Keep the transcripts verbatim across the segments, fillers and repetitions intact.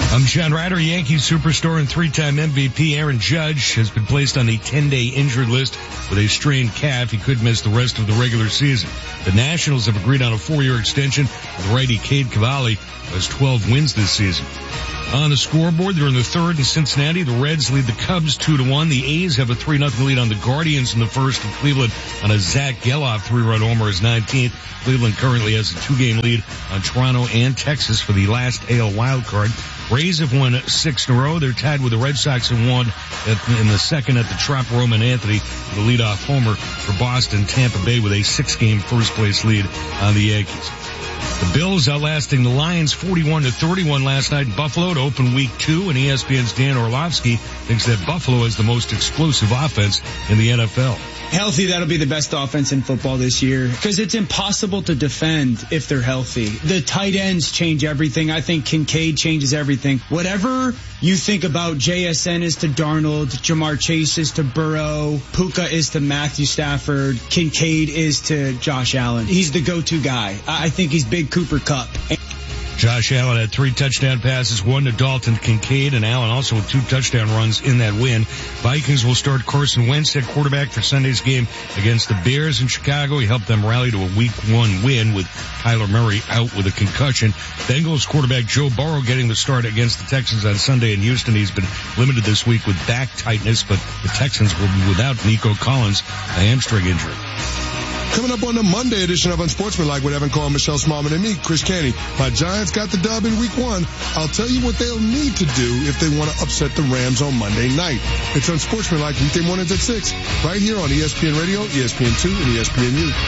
I'm John Ryder. Yankee superstar and three-time M V P Aaron Judge has been placed on the ten-day injured list with a strained calf. He could miss the rest of the regular season. The Nationals have agreed on a four-year extension with righty Cade Cavalli, who has twelve wins this season. On the scoreboard, they're in the third in Cincinnati. The Reds lead the Cubs two to one. The A's have a three nothing lead on the Guardians in the first, and Cleveland on a Zach Geloff three-run homer is nineteenth. Cleveland currently has a two-game lead on Toronto and Texas for the last A L wild card. Rays have won six in a row. They're tied with the Red Sox and one at, in the second at the Trop. Roman Anthony, the leadoff homer for Boston. Tampa Bay with a six-game first-place lead on the Yankees. The Bills outlasting the Lions forty-one to thirty-one last night in Buffalo to open week two, and E S P N's Dan Orlovsky thinks that Buffalo is the most explosive offense in the N F L. Healthy, that'll be the best offense in football this year because it's impossible to defend if they're healthy. The tight ends change everything. I think Kincaid changes everything. Whatever you think about J S N is to Darnold, Jamar Chase is to Burrow, Puka is to Matthew Stafford, Kincaid is to Josh Allen. He's the go-to guy. I think he's Big Cooper Kupp. Josh Allen had three touchdown passes, one to Dalton Kincaid, and Allen also with two touchdown runs in that win. Vikings will start Carson Wentz at quarterback for Sunday's game against the Bears in Chicago. He helped them rally to a week one win with Kyler Murray out with a concussion. Bengals quarterback Joe Burrow getting the start against the Texans on Sunday in Houston. He's been limited this week with back tightness, but the Texans will be without Nico Collins, a hamstring injury. Coming up on the Monday edition of Unsportsmanlike with Evan Cole, Michelle Smallman, and me, Chris Canty. My Giants got the dub in week one. I'll tell you what they'll need to do if they want to upset the Rams on Monday night. It's Unsportsmanlike weekday mornings at six, right here on E S P N Radio, E S P N two, and E S P N U.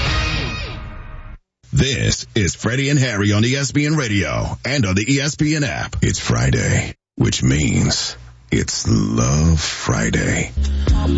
This is Freddie and Harry on E S P N Radio and on the E S P N app. It's Friday, which means it's Love Friday.